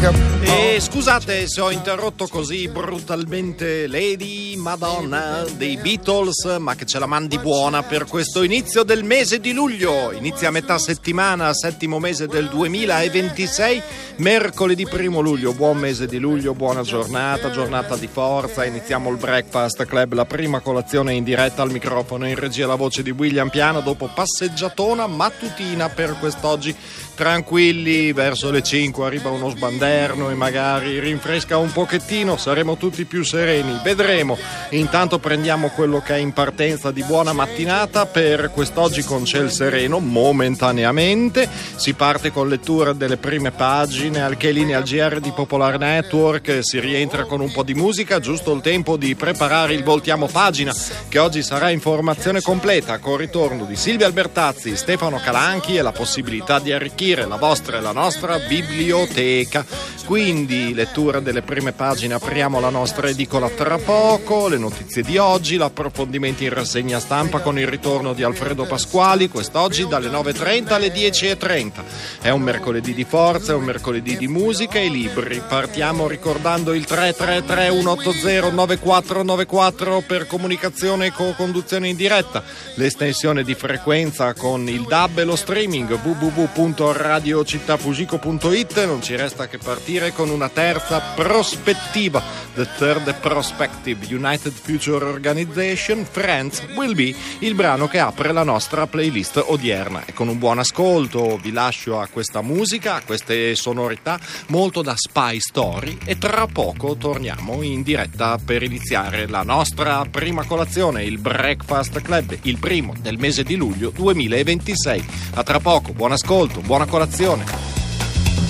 E scusate se ho interrotto così brutalmente Lady Madonna dei Beatles, ma che ce la mandi buona per questo inizio del mese di luglio. Inizia a metà settimana, settimo mese del 2026, mercoledì 1 luglio. Buon mese di luglio, buona giornata di forza. Iniziamo il Breakfast Club, la prima colazione in diretta, al microfono in regia la voce di William Piano, dopo passeggiatona mattutina per quest'oggi. Tranquilli, verso le 5 arriva uno sbanderno e magari rinfresca un pochettino, saremo tutti più sereni, vedremo. Intanto prendiamo quello che è in partenza di buona mattinata per quest'oggi con ciel sereno, momentaneamente. Si parte con lettura delle prime pagine, al Cheline al GR di Popolar Network, si rientra con un po' di musica, giusto il tempo di preparare il voltiamo pagina, che oggi sarà informazione completa, con ritorno di Silvia Albertazzi, Stefano Calanchi e la possibilità di arricchire la vostra e la nostra biblioteca. Quindi lettura delle prime pagine, apriamo la nostra edicola tra poco, le notizie di oggi, l'approfondimento in rassegna stampa con il ritorno di Alfredo Pasquali, quest'oggi dalle 9.30 alle 10.30. È un mercoledì di forza, è un mercoledì di musica e libri. Partiamo ricordando il 333-180-9494 per comunicazione e co-conduzione in diretta, l'estensione di frequenza con il DAB e lo streaming www.radiocittafugico.it. Non ci resta che partire con una terza prospettiva, The Third Perspective, United Future Organization, Friends Will Be, il brano che apre la nostra playlist odierna. E con un buon ascolto vi lascio a questa musica, a queste sonorità, molto da Spy Story, e tra poco torniamo in diretta per iniziare la nostra prima colazione, il Breakfast Club, il primo del mese di luglio 2026. A tra poco, buon ascolto, buona colazione.